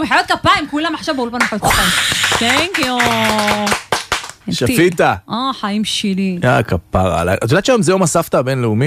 מחיאות כפיים, כולם עכשיו באולפן מחיאות כפיים. Thank you. שפיטה. חיים שלי. כפרה. את יודעת שהיום זה יום הסבתא הבינלאומי?